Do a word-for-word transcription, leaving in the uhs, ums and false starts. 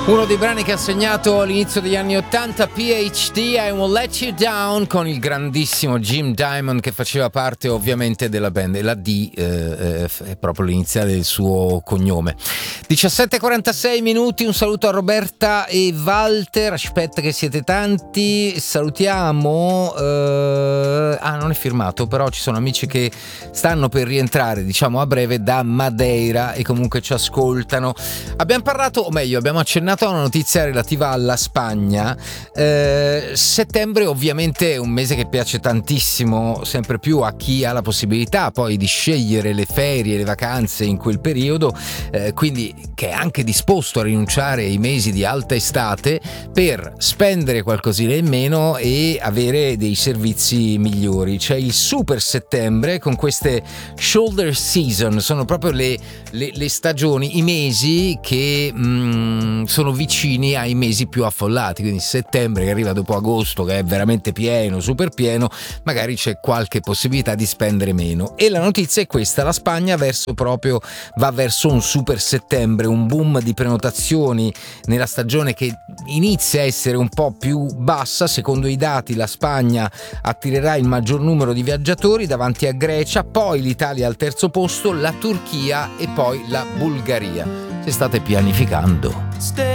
Uno dei brani che ha segnato l'inizio degli anni ottanta, P H D, I Won't Let You Down, con il grandissimo Jim Diamond che faceva parte ovviamente della band, e la D eh, è proprio l'iniziale del suo cognome. diciassette e quarantasei minuti, un saluto a Roberta e Walter, aspetta che siete tanti, salutiamo, eh, ah non è firmato, però ci sono amici che stanno per rientrare, diciamo a breve, da Madeira e comunque ci ascoltano. Abbiamo parlato, o meglio abbiamo accennato a una notizia relativa alla Spagna. eh, settembre ovviamente è un mese che piace tantissimo sempre più a chi ha la possibilità poi di scegliere le ferie, le vacanze in quel periodo, eh, quindi che è anche disposto a rinunciare ai mesi di alta estate per spendere qualcosina in meno e avere dei servizi migliori. C'è il super settembre con queste shoulder season, sono proprio le, le, le stagioni, i mesi che mh, sono vicini ai mesi più affollati, quindi settembre che arriva dopo agosto che è veramente pieno, super pieno, magari c'è qualche possibilità di spendere meno. E la notizia è questa: la Spagna verso proprio va verso un super settembre, un boom di prenotazioni nella stagione che inizia a essere un po' più bassa. Secondo i dati la Spagna attirerà il maggior numero di viaggiatori davanti a Grecia, poi l'Italia al terzo posto, la Turchia e poi la Bulgaria. Se state pianificando.